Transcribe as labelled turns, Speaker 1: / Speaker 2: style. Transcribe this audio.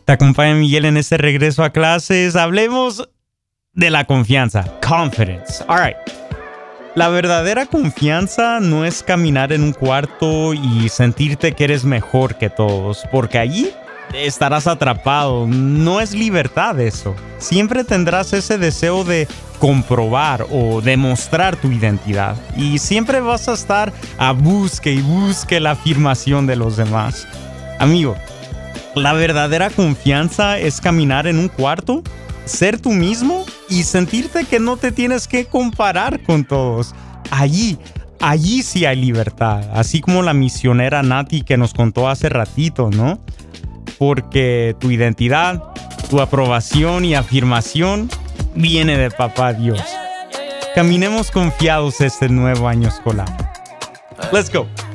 Speaker 1: Te acompaña Miguel en este regreso a clases. Hablemos de la confianza. Confidence. All right. La verdadera confianza no es caminar en un cuarto y sentirte que eres mejor que todos, porque allí estarás atrapado. No es libertad eso. Siempre tendrás ese deseo de comprobar o demostrar tu identidad. Y siempre vas a estar a busque la afirmación de los demás. Amigo, la verdadera confianza es caminar en un cuarto, ser tú mismo y sentirte que no te tienes que comparar con todos. Allí sí hay libertad. Así como la misionera Nati que nos contó hace ratito, ¿no? Porque tu identidad, tu aprobación y afirmación viene de Papá Dios. Caminemos confiados este nuevo año escolar. Let's go.